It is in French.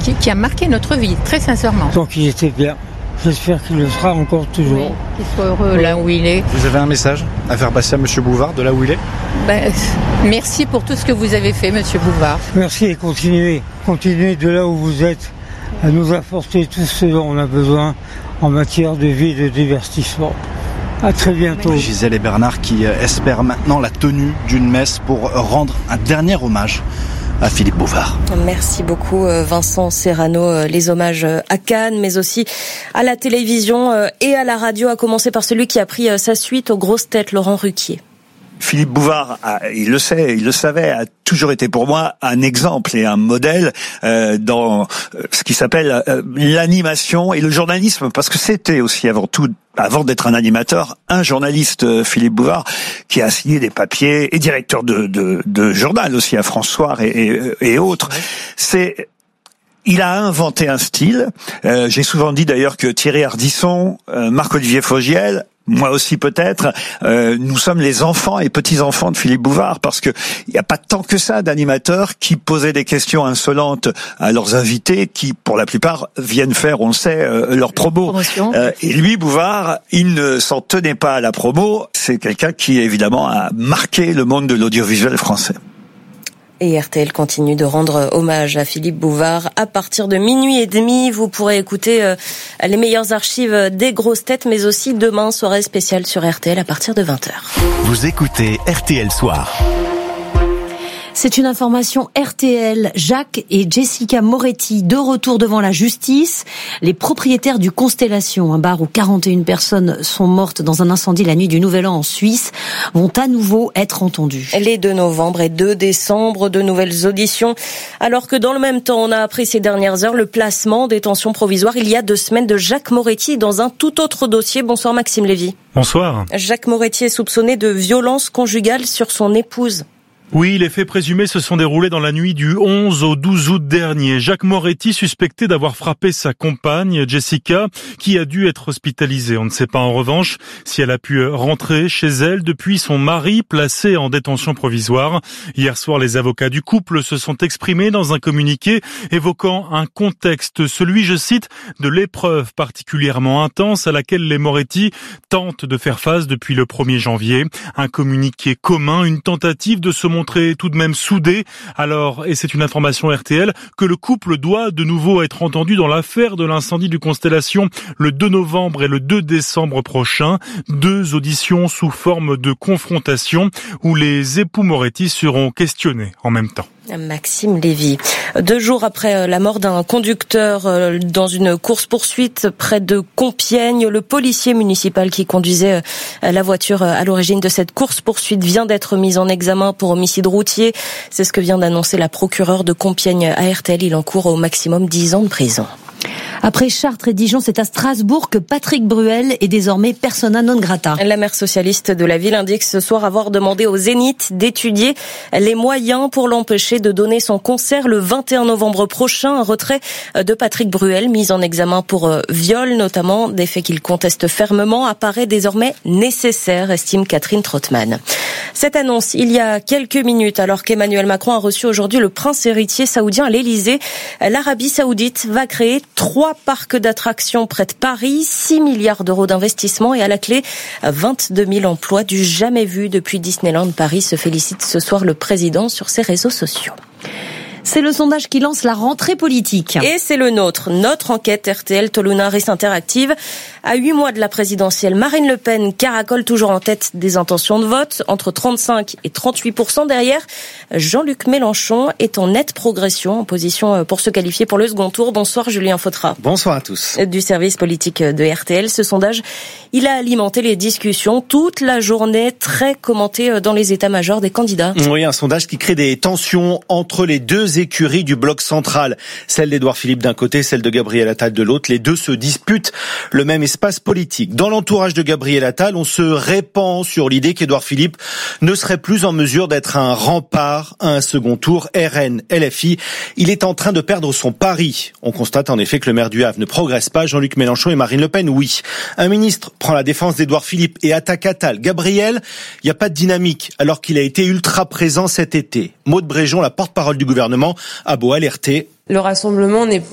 qui a marqué notre vie, très sincèrement. Donc il était bien. J'espère qu'il le sera encore toujours. Oui, qu'il soit heureux là où il est. Vous avez un message à faire passer à M. Bouvard de là où il est ? Merci pour tout ce que vous avez fait, M. Bouvard. Merci et continuez. Continuez de là où vous êtes à nous apporter tout ce dont on a besoin en matière de vie et de divertissement. À très bientôt. Gisèle et Bernard qui espèrent maintenant la tenue d'une messe pour rendre un dernier hommage à Philippe Bouvard. Merci beaucoup Vincent Serrano. Les hommages à Cannes, mais aussi à la télévision et à la radio, à commencer par celui qui a pris sa suite aux grosses têtes, Laurent Ruquier. Philippe Bouvard, il le savait, a toujours été pour moi un exemple et un modèle dans ce qui s'appelle l'animation et le journalisme, parce que c'était aussi avant d'être un animateur, un journaliste, Philippe Bouvard, qui a signé des papiers et directeur de journal aussi à France Soir et autres. Il a inventé un style. J'ai souvent dit d'ailleurs que Thierry Ardisson, Marc-Olivier Fogiel, moi aussi peut-être, nous sommes les enfants et petits-enfants de Philippe Bouvard, parce que il n'y a pas tant que ça d'animateurs qui posaient des questions insolentes à leurs invités, qui pour la plupart viennent faire, on le sait, leur promo. Et lui, Bouvard, il ne s'en tenait pas à la promo. C'est quelqu'un qui évidemment a marqué le monde de l'audiovisuel français. Et RTL continue de rendre hommage à Philippe Bouvard. À partir de 00h30, vous pourrez écouter les meilleures archives des grosses têtes, mais aussi demain, soirée spéciale sur RTL à partir de 20h. Vous écoutez RTL Soir. C'est une information RTL. Jacques et Jessica Moretti, de retour devant la justice. Les propriétaires du Constellation, un bar où 41 personnes sont mortes dans un incendie la nuit du Nouvel An en Suisse, vont à nouveau être entendus. Les 2 novembre et 2 décembre, de nouvelles auditions. Alors que dans le même temps, on a appris ces dernières heures le placement en détention provisoire il y a 2 semaines de Jacques Moretti dans un tout autre dossier. Bonsoir Maxime Lévy. Bonsoir. Jacques Moretti est soupçonné de violence conjugale sur son épouse. Oui, les faits présumés se sont déroulés dans la nuit du 11 au 12 août dernier. Jacques Moretti suspecté d'avoir frappé sa compagne, Jessica, qui a dû être hospitalisée. On ne sait pas en revanche si elle a pu rentrer chez elle depuis son mari placé en détention provisoire. Hier soir, les avocats du couple se sont exprimés dans un communiqué évoquant un contexte, celui, je cite, de l'épreuve particulièrement intense à laquelle les Moretti tentent de faire face depuis le 1er janvier. Un communiqué commun, une tentative de se montrer tout de même soudé. Alors, et c'est une information RTL, que le couple doit de nouveau être entendu dans l'affaire de l'incendie du Constellation le 2 novembre et le 2 décembre prochain. 2 auditions sous forme de confrontation où les époux Moretti seront questionnés en même temps. Maxime Lévy. 2 jours après la mort d'un conducteur dans une course-poursuite près de Compiègne, le policier municipal qui conduisait la voiture à l'origine de cette course-poursuite vient d'être mis en examen pour homicide routier. C'est ce que vient d'annoncer la procureure de Compiègne à RTL. Il encourt au maximum 10 ans de prison. Après Chartres et Dijon, c'est à Strasbourg que Patrick Bruel est désormais persona non grata. La maire socialiste de la ville indique ce soir avoir demandé au Zénith d'étudier les moyens pour l'empêcher de donner son concert le 21 novembre prochain. Un retrait de Patrick Bruel, mis en examen pour viol notamment, des faits qu'il conteste fermement, apparaît désormais nécessaire, estime Catherine Trottmann. Cette annonce, il y a quelques minutes, alors qu'Emmanuel Macron a reçu aujourd'hui le prince héritier saoudien à l'Elysée, l'Arabie saoudite va créer 3 parcs d'attractions près de Paris, 6 milliards d'euros d'investissement et à la clé 22 000 emplois du jamais vu depuis Disneyland Paris, se félicite ce soir le président sur ses réseaux sociaux. C'est le sondage qui lance la rentrée politique. Et c'est le nôtre. Notre enquête RTL Tolunaris Interactive. À 8 mois de la présidentielle, Marine Le Pen caracole toujours en tête des intentions de vote, entre 35 et 38%. Derrière, Jean-Luc Mélenchon est en nette progression, en position pour se qualifier pour le second tour. Bonsoir Julien Fautra. Bonsoir à tous. Du service politique de RTL. Ce sondage, il a alimenté les discussions toute la journée, très commenté dans les états-majors des candidats. Oui, un sondage qui crée des tensions entre les 2 écuries du bloc central. Celle d'Édouard Philippe d'un côté, celle de Gabriel Attal de l'autre. Les 2 se disputent le même espace politique. Dans l'entourage de Gabriel Attal, on se répand sur l'idée qu'Édouard Philippe ne serait plus en mesure d'être un rempart à un second tour RN, LFI. Il est en train de perdre son pari. On constate en effet que le maire du Havre ne progresse pas. Jean-Luc Mélenchon et Marine Le Pen, oui. Un ministre prend la défense d'Édouard Philippe et attaque Attal. Gabriel, il n'y a pas de dynamique alors qu'il a été ultra présent cet été. Maud Bréjon, la porte-parole du gouvernement, a beau alerter. Le rassemblement